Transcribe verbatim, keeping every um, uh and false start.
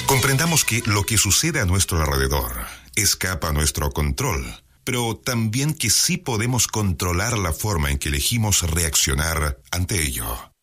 Comprendamos que lo que sucede a nuestro alrededor escapa a nuestro control, pero también que sí podemos controlar la forma en que elegimos reaccionar ante ello.